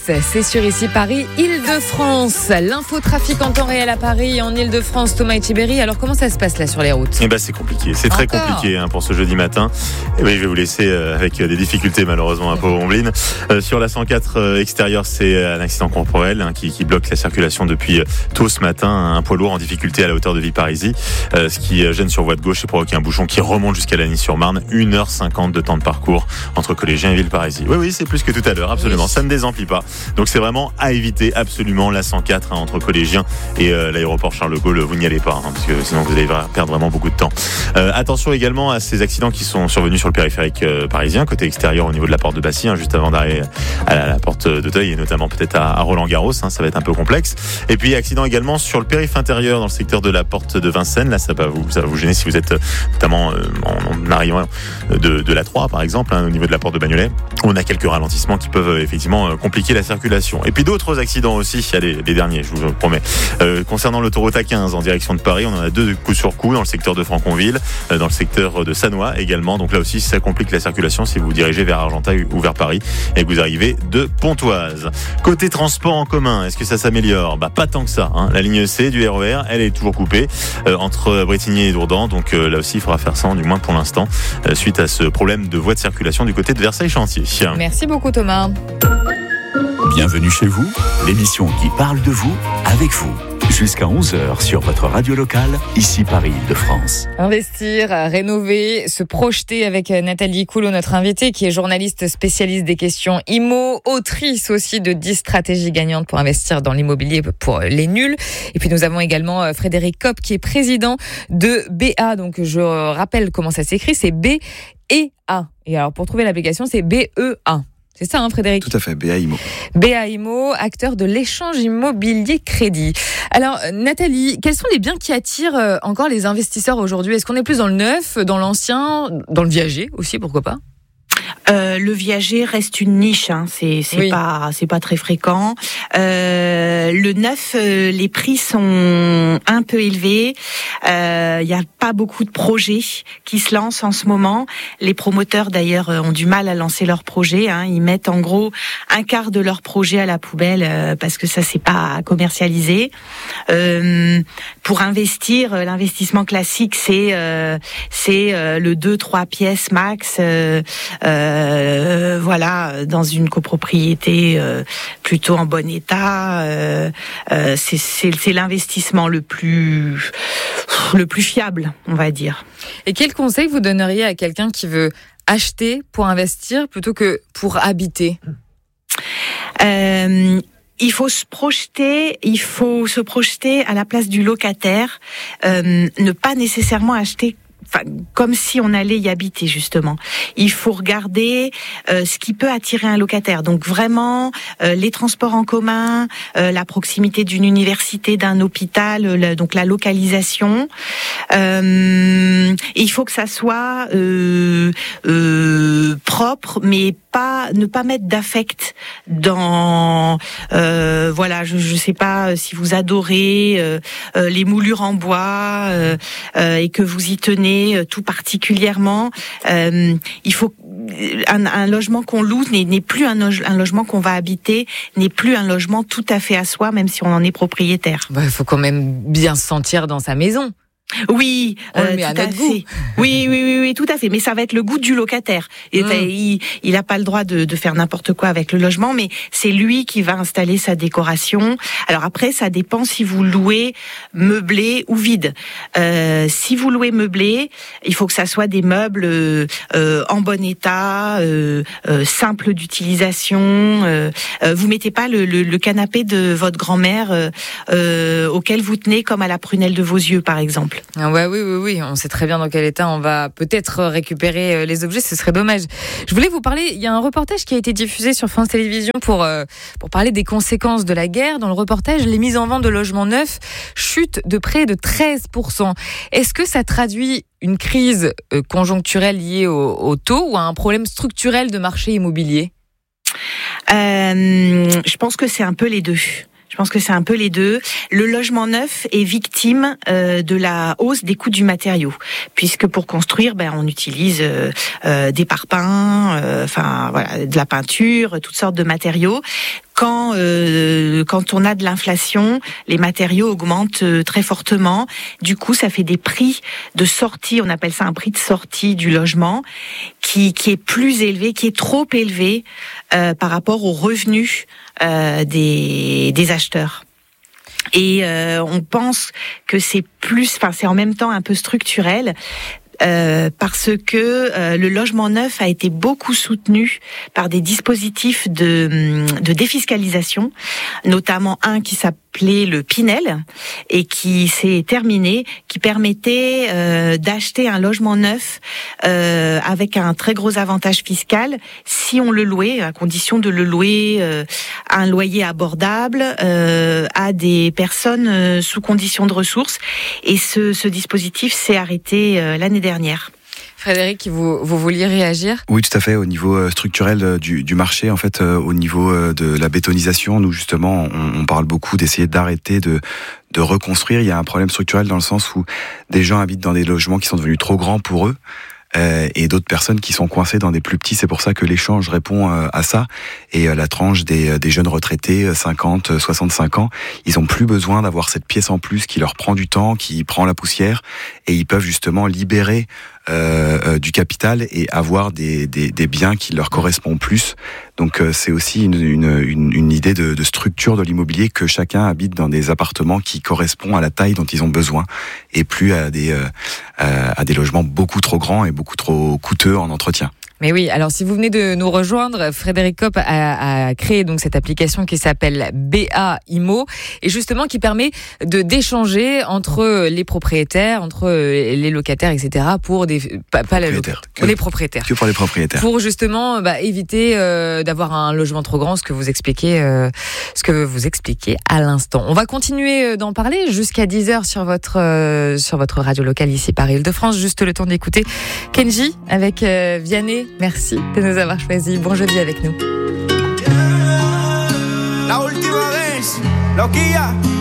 C'est sur ici Paris, Île-de-France. L'infotrafic en temps réel à Paris, en Île-de-France, Thomas Etcheberry. Alors comment ça se passe là sur les routes ? C'est compliqué, c'est très compliqué pour ce jeudi matin. Et oui, je vais vous laisser avec des difficultés malheureusement à Pauvre-Montbeline. Sur la 104 extérieure, c'est un accident corporel qui bloque la circulation depuis tôt ce matin. Un poids lourd en difficulté à la hauteur de Villeparisis, ce qui gêne sur voie de gauche et provoque un bouchon qui remonte jusqu'à Lagny-sur-Marne. 1h50 de temps de parcours entre collégiens et Villeparisis. Oui, c'est plus que tout à l'heure, absolument. Ça ne désemplit pas. Donc c'est vraiment à éviter absolument la 104 entre collégiens et l'aéroport Charles de Gaulle. Vous n'y allez pas parce que sinon vous allez perdre vraiment beaucoup de temps. Attention également à ces accidents qui sont survenus sur le périphérique parisien, côté extérieur au niveau de la porte de Passy, juste avant d'arriver à la porte d'Auteuil et notamment peut-être à Roland-Garros. Ça va être un peu complexe. Et puis accident également sur le périph' intérieur dans le secteur de la porte de Vincennes. Là ça va vous gêner si vous êtes notamment en arrivant de la 3 par exemple, au niveau de la porte de Bagnolet. On a quelques ralentissements qui peuvent effectivement compliquer la circulation. Et puis d'autres accidents aussi, les derniers, je vous le promets. Concernant l'autoroute A15 en direction de Paris, on en a deux coup sur coup dans le secteur de Franconville, dans le secteur de Sannois également. Donc là aussi, ça complique la circulation si vous vous dirigez vers Argenteuil ou vers Paris et que vous arrivez de Pontoise. Côté transport en commun, est-ce que ça s'améliore ? Pas tant que ça. La ligne C du RER, elle est toujours coupée entre Bretigny et Dourdan. Donc là aussi, il faudra faire ça, du moins pour l'instant, suite à ce problème de voie de circulation du côté de Versailles-Chantier. Merci beaucoup Thomas. Bienvenue chez vous, l'émission qui parle de vous, avec vous. Jusqu'à 11h sur votre radio locale, ici Paris-Île-de-France. Investir, rénover, se projeter avec Nathalie Coulot, notre invitée, qui est journaliste spécialiste des questions IMO, autrice aussi de 10 stratégies gagnantes pour investir dans l'immobilier pour les nuls. Et puis nous avons également Frédéric Kopp, qui est président de BA. Donc je rappelle comment ça s'écrit, c'est B-E-A. Et alors pour trouver l'application, c'est B-E-A. C'est ça, Frédéric ? Tout à fait, BA IMO. BA IMO, acteur de l'échange immobilier crédit. Alors, Nathalie, quels sont les biens qui attirent encore les investisseurs aujourd'hui ? Est-ce qu'on est plus dans le neuf, dans l'ancien, dans le viager aussi, pourquoi pas ? Le viager reste une niche, c'est pas très fréquent. Le neuf, les prix sont un peu élevés. Il y a pas beaucoup de projets qui se lancent en ce moment. Les promoteurs d'ailleurs ont du mal à lancer leurs projets. Ils mettent en gros un quart de leur projet à la poubelle parce que ça c'est pas commercialisé. Pour investir, l'investissement classique c'est le 2-3 pièces max. Dans une copropriété plutôt en bon état, c'est l'investissement le plus fiable, on va dire. Et quel conseil vous donneriez à quelqu'un qui veut acheter pour investir plutôt que pour habiter ? Il faut se projeter à la place du locataire, ne pas nécessairement acheter comme si on allait y habiter justement. Il faut regarder ce qui peut attirer un locataire. Donc vraiment les transports en commun, la proximité d'une université, d'un hôpital, donc la localisation. Il faut que ça soit propre, mais ne pas mettre d'affect dans je sais pas si vous adorez les moulures en bois et que vous y tenez tout particulièrement. Il faut un logement qu'on loue n'est plus un logement qu'on va habiter, n'est plus un logement tout à fait à soi, même si on en est propriétaire. Il faut quand même bien se sentir dans sa maison. Oui, on le met à notre goût. Oui, tout à fait. Mais ça va être le goût du locataire. Il n'a pas le droit de faire n'importe quoi avec le logement, mais c'est lui qui va installer sa décoration. Alors après, ça dépend si vous louez meublé ou vide. Si vous louez meublé, il faut que ça soit des meubles en bon état, simples d'utilisation. Vous mettez pas le canapé de votre grand-mère auquel vous tenez comme à la prunelle de vos yeux, par exemple. Oui, on sait très bien dans quel état on va peut-être récupérer les objets, ce serait dommage. Je voulais vous parler, il y a un reportage qui a été diffusé sur France Télévisions pour parler des conséquences de la guerre. Dans le reportage, les mises en vente de logements neufs chutent de près de 13%. Est-ce que ça traduit une crise conjoncturelle liée au taux ou à un problème structurel de marché immobilier ? Je pense que c'est un peu les deux. Je pense que c'est un peu les deux. Le logement neuf est victime de la hausse des coûts du matériau, puisque pour construire, on utilise des parpaings, de la peinture, toutes sortes de matériaux. Quand on a de l'inflation, les matériaux augmentent très fortement. Du coup, ça fait des prix de sortie, on appelle ça un prix de sortie du logement, qui est plus élevé, qui est trop élevé par rapport aux revenus des acheteurs. Et on pense que c'est en même temps un peu structurel. Parce que le logement neuf a été beaucoup soutenu par des dispositifs de défiscalisation, notamment un qui s'appelait le Pinel et qui s'est terminé, qui permettait d'acheter un logement neuf avec un très gros avantage fiscal si on le louait, à condition de le louer à un loyer abordable à des personnes sous conditions de ressources. Et ce dispositif s'est arrêté l'année dernière. Frédéric, vous vouliez réagir ? Oui, tout à fait. Au niveau structurel du marché, en fait, au niveau de la bétonisation, nous justement, on parle beaucoup d'essayer d'arrêter de reconstruire. Il y a un problème structurel dans le sens où des gens habitent dans des logements qui sont devenus trop grands pour eux. Et d'autres personnes qui sont coincées dans des plus petits. C'est pour ça que l'échange répond à ça. Et la tranche des jeunes retraités, 50, 65 ans, ils ont plus besoin d'avoir cette pièce en plus qui leur prend du temps, qui prend la poussière, et ils peuvent justement libérer du capital et avoir des biens qui leur correspondent plus. Donc c'est aussi une idée de structure de l'immobilier, que chacun habite dans des appartements qui correspondent à la taille dont ils ont besoin, et plus à des logements beaucoup trop grands et beaucoup trop coûteux en entretien. Mais oui, alors si vous venez de nous rejoindre, Frédéric Kopp a créé donc cette application qui s'appelle BA Immo, et justement qui permet d'échanger entre les propriétaires, entre les locataires, etc. pour les propriétaires. Que pour les propriétaires. Pour justement éviter d'avoir un logement trop grand, ce que vous expliquez à l'instant. On va continuer d'en parler jusqu'à 10h sur votre radio locale ici Paris-Île-de-France. Juste le temps d'écouter Kenji avec Vianney. Merci de nous avoir choisis. Bon jeudi avec nous. La última vez, loquilla.